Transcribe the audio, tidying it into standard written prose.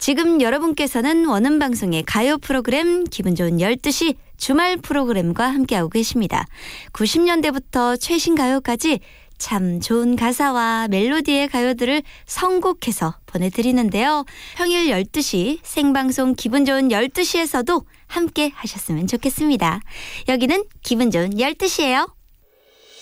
지금 여러분께서는 원음방송의 가요 프로그램 기분 좋은 12시 주말 프로그램과 함께하고 계십니다. 90년대부터 최신 가요까지 참 좋은 가사와 멜로디의 가요들을 선곡해서 보내드리는데요. 평일 12시 생방송 기분 좋은 12시에서도 함께 하셨으면 좋겠습니다. 여기는 기분 좋은 12시예요.